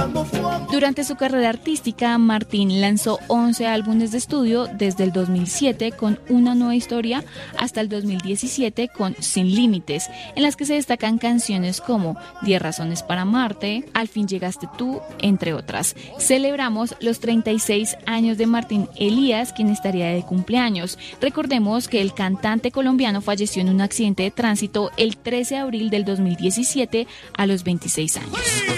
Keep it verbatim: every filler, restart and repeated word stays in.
Durante su carrera artística, Martín lanzó once álbumes de estudio desde el dos mil siete con Una nueva historia hasta el dos mil diecisiete con Sin límites, en las que se destacan canciones como diez razones para amarte, Al fin llegaste tú, entre otras. Celebramos los treinta y seis años de Martín Elías, quien estaría de cumpleaños. Recordemos que el cantante colombiano falleció en un accidente de tránsito el trece de abril del dos mil diecisiete a los veintiséis años.